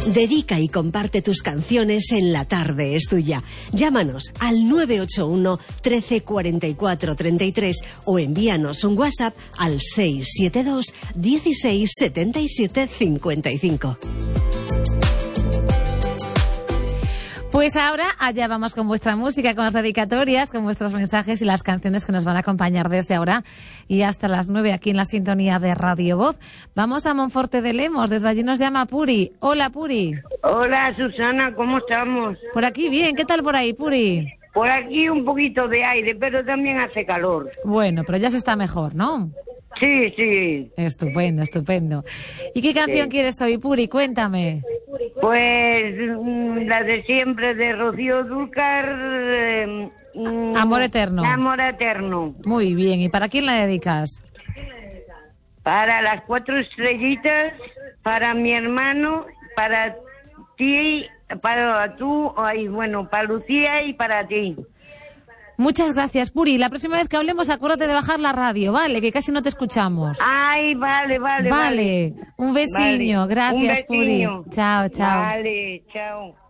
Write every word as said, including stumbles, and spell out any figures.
Dedica y comparte tus canciones en La Tarde es Tuya. Llámanos al nueve ocho uno, trece, cuarenta y cuatro, treinta y tres o envíanos un WhatsApp al seis siete dos, dieciséis, setenta y siete, cincuenta y cinco. Pues ahora allá vamos con vuestra música, con las dedicatorias, con vuestros mensajes y las canciones que nos van a acompañar desde ahora y hasta las nueve aquí en la sintonía de Radio Voz. Vamos a Monforte de Lemos, desde allí nos llama Puri. Hola, Puri. Hola, Susana, ¿cómo estamos? Por aquí bien, ¿qué tal por ahí, Puri? Por aquí un poquito de aire, pero también hace calor. Bueno, pero ya se está mejor, ¿no? Sí, sí. Estupendo, estupendo. ¿Y qué canción sí. quieres hoy, Puri? Cuéntame. Pues la de siempre, de Rocío Dúrcal. Eh, Amor Eterno. Amor Eterno. Muy bien, ¿y para quién la dedicas? Para las cuatro estrellitas, para mi hermano, para ti, para tú, ay, bueno, para Lucía y para ti. Muchas gracias, Puri. La próxima vez que hablemos, acuérdate de bajar la radio, ¿vale? Que casi no te escuchamos. Ay, vale, vale, vale. Vale. Un besiño. Vale. Gracias, Un besiño. Puri. Chao, chao. Vale, chao.